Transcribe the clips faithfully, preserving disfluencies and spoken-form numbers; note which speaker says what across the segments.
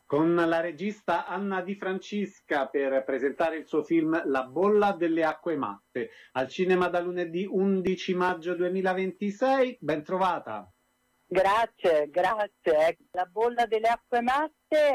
Speaker 1: con la regista Anna Di Francisca per presentare il suo film La bolla delle acque matte, al cinema da lunedì undici maggio duemilaventisei. Ben trovata.
Speaker 2: Grazie, grazie. La bolla delle acque matte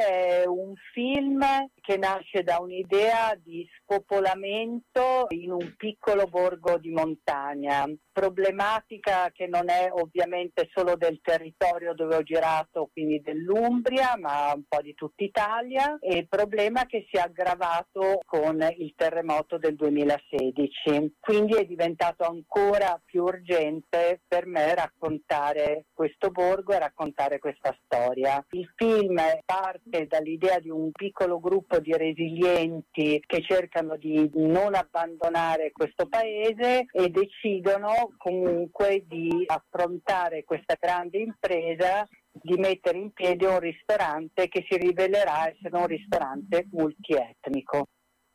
Speaker 2: è un film che nasce da un'idea di spopolamento in un piccolo borgo di montagna, problematica che non è ovviamente solo del territorio dove ho girato, quindi dell'Umbria, ma un po' di tutta Italia, e problema che si è aggravato con il terremoto del duemilasedici. Quindi è diventato ancora più urgente per me raccontare questo borgo e raccontare questa storia. Il film parte dall'idea di un piccolo gruppo di resilienti che cercano di non abbandonare questo paese e decidono comunque di affrontare questa grande impresa di mettere in piedi un ristorante che si rivelerà essere un ristorante multietnico.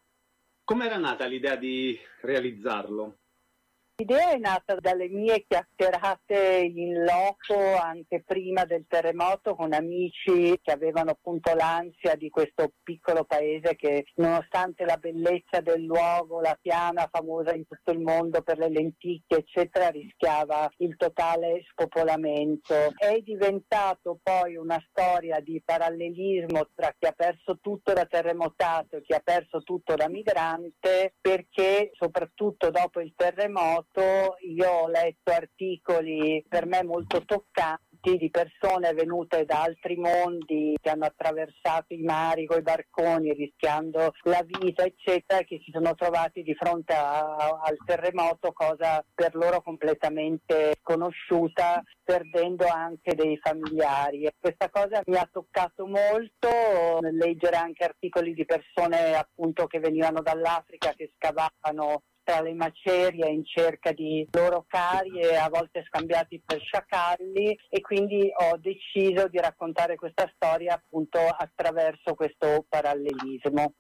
Speaker 1: Come era nata l'idea di realizzarlo?
Speaker 2: L'idea è nata dalle mie chiacchierate in loco anche prima del terremoto con amici che avevano appunto l'ansia di questo piccolo paese che, nonostante la bellezza del luogo, la piana famosa in tutto il mondo per le lenticchie eccetera, rischiava il totale spopolamento. È diventato poi una storia di parallelismo tra chi ha perso tutto da terremotato e chi ha perso tutto da migrante, perché soprattutto dopo il terremoto io ho letto articoli per me molto toccanti di persone venute da altri mondi che hanno attraversato i mari coi barconi rischiando la vita eccetera, che si sono trovati di fronte a, a, al terremoto, cosa per loro completamente sconosciuta, perdendo anche dei familiari. E questa cosa mi ha toccato molto, leggere anche articoli di persone appunto che venivano dall'Africa, che scavavano tra le macerie in cerca di loro cari e a volte scambiati per sciacalli, e quindi ho deciso di raccontare questa storia appunto attraverso questo parallelismo.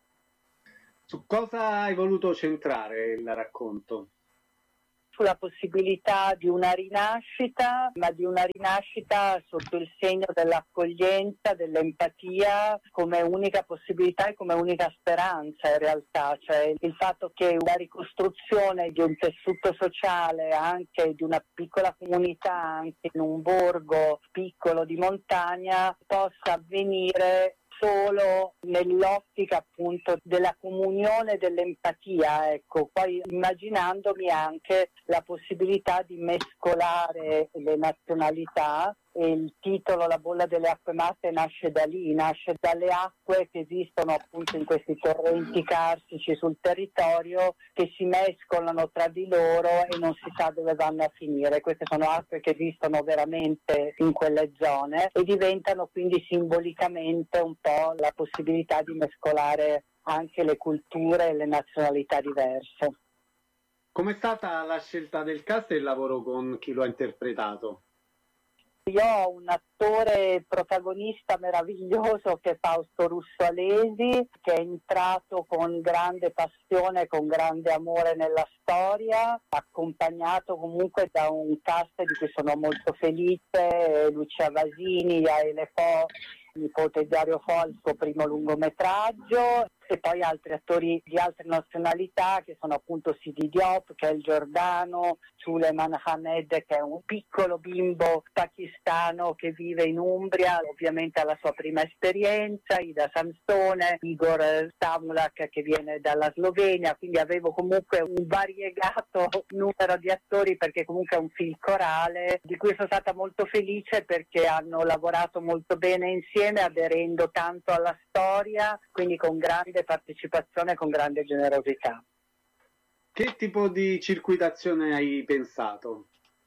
Speaker 1: Su cosa hai voluto centrare il racconto?
Speaker 2: Sulla possibilità di una rinascita, ma di una rinascita sotto il segno dell'accoglienza, dell'empatia, come unica possibilità e come unica speranza in realtà, cioè il fatto che la ricostruzione di un tessuto sociale, anche di una piccola comunità, anche in un borgo piccolo di montagna, possa avvenire solo nell'ottica appunto della comunione, dell'empatia, ecco, poi immaginandomi anche la possibilità di mescolare le nazionalità. E il titolo La bolla delle acque matte nasce da lì, nasce dalle acque che esistono appunto in questi torrenti carsici sul territorio, che si mescolano tra di loro e non si sa dove vanno a finire. Queste sono acque che esistono veramente in quelle zone e diventano quindi simbolicamente un po' la possibilità di mescolare anche le culture e le nazionalità diverse.
Speaker 1: Com'è stata la scelta del cast e il lavoro con chi lo ha interpretato?
Speaker 2: Io ho un attore protagonista meraviglioso che è Fausto Russoalesi, che è entrato con grande passione, con grande amore nella storia, accompagnato comunque da un cast di cui sono molto felice: Lucia Vasini, Yaele Fo, nipote di Dario Fo, il suo primo lungometraggio, e poi altri attori di altre nazionalità che sono appunto Sidi Diop, che è il giordano, Suleiman Hamed, che è un piccolo bimbo pakistano che vive in Umbria, ovviamente ha la sua prima esperienza, Ida Samsone, Igor Samulak che viene dalla Slovenia, quindi avevo comunque un variegato numero di attori, perché comunque è un film corale di cui sono stata molto felice, perché hanno lavorato molto bene insieme, aderendo tanto alla storia, quindi con grande partecipazione, con grande generosità.
Speaker 1: Che tipo di circuitazione hai pensato?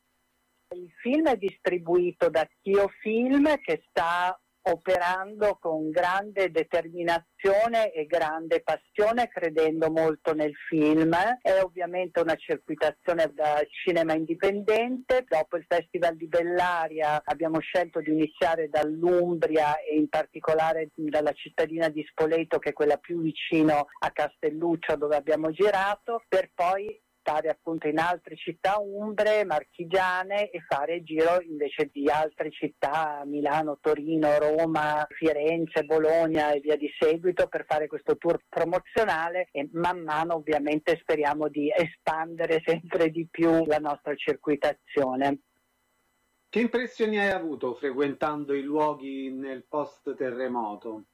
Speaker 2: Il film è distribuito da Chio Film, che sta operando con grande determinazione e grande passione, credendo molto nel film. È ovviamente una circuitazione da cinema indipendente. Dopo il Festival di Bellaria abbiamo scelto di iniziare dall'Umbria e in particolare dalla cittadina di Spoleto, che è quella più vicino a Castelluccio dove abbiamo girato, per poi stare appunto in altre città umbre, marchigiane e fare il giro invece di altre città, Milano, Torino, Roma, Firenze, Bologna e via di seguito, per fare questo tour promozionale, e man mano ovviamente speriamo di espandere sempre di più la nostra circuitazione.
Speaker 1: Che impressioni hai avuto frequentando i luoghi nel post-terremoto?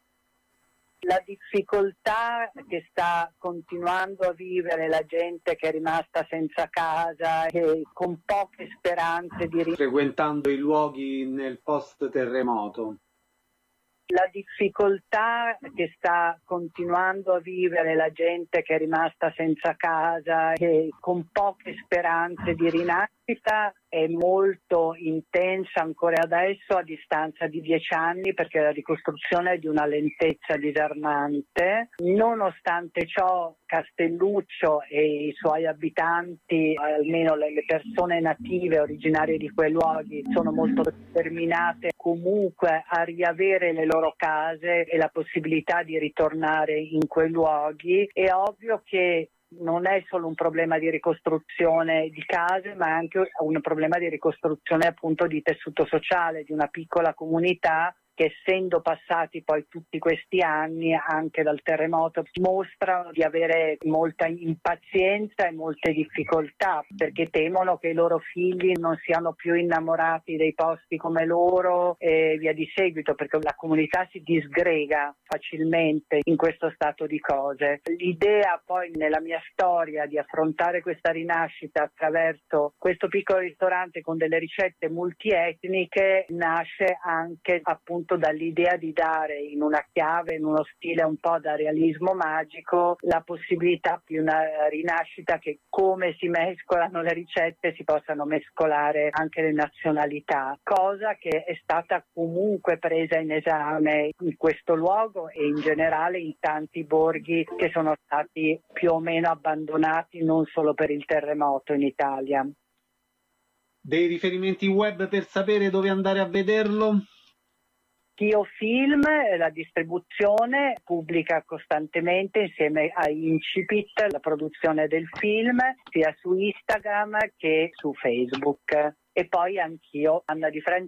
Speaker 2: La difficoltà che sta continuando a vivere la gente che è rimasta senza casa e con poche speranze di ri-
Speaker 1: frequentando i luoghi nel post-terremoto.
Speaker 2: La difficoltà che sta continuando a vivere la gente che è rimasta senza casa e con poche speranze di rinascita è molto intensa ancora adesso, a distanza di dieci anni, perché la ricostruzione è di una lentezza disarmante. Nonostante ciò, Castelluccio e i suoi abitanti, almeno le persone native originarie di quei luoghi, sono molto determinate comunque a riavere le loro case e la possibilità di ritornare in quei luoghi. È ovvio che non è solo un problema di ricostruzione di case, ma anche un problema di ricostruzione appunto di tessuto sociale, di una piccola comunità che, essendo passati poi tutti questi anni anche dal terremoto, mostrano di avere molta impazienza e molte difficoltà, perché temono che i loro figli non siano più innamorati dei posti come loro e via di seguito, perché la comunità si disgrega facilmente in questo stato di cose. L'idea poi nella mia storia di affrontare questa rinascita attraverso questo piccolo ristorante con delle ricette multietniche nasce anche appunto dall'idea di dare in una chiave, in uno stile un po' da realismo magico, la possibilità di una rinascita che, come si mescolano le ricette, si possano mescolare anche le nazionalità, cosa che è stata comunque presa in esame in questo luogo e in generale in tanti borghi che sono stati più o meno abbandonati non solo per il terremoto in Italia.
Speaker 1: Dei riferimenti web per sapere dove andare a vederlo?
Speaker 2: Chio Film, la distribuzione, pubblica costantemente insieme a Incipit la produzione del film, sia su Instagram che su Facebook. E poi anch'io, Anna Di Francesco,